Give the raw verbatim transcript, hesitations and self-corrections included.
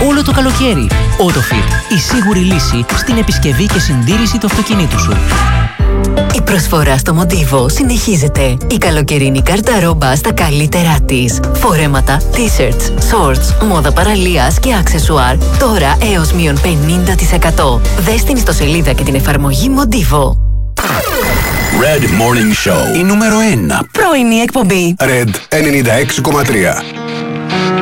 όλο το καλοκαίρι. AutoFit, η σίγουρη λύση στην επισκευή και συντήρηση του αυτοκινήτου σου. Η προσφορά στο Μοντίβο συνεχίζεται. Η καλοκαιρινή κάρτα ρόμπα στα καλύτερά της. Φορέματα, t-shirts, shorts, μόδα παραλίας και αξεσουάρ. Τώρα έως μείον πενήντα τοις εκατό. Δες την ιστοσελίδα και την εφαρμογή Μοντίβο. Red Morning Show. Η νούμερο ένα. Πρωινή εκπομπή. Red ενενήντα έξι κόμμα τρία.